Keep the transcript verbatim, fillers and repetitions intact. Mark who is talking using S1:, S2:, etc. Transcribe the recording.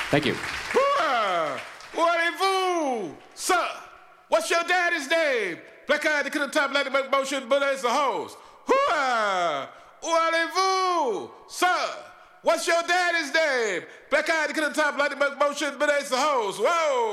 S1: Thank you.
S2: Voulez-vous, sir? What's your daddy's name? Black guy that couldn't top like the motion, but it's a hose. Voulez-vous, sir? What's your daddy's name? Black guy that couldn't top like the motion, but it's a hose. Whoa.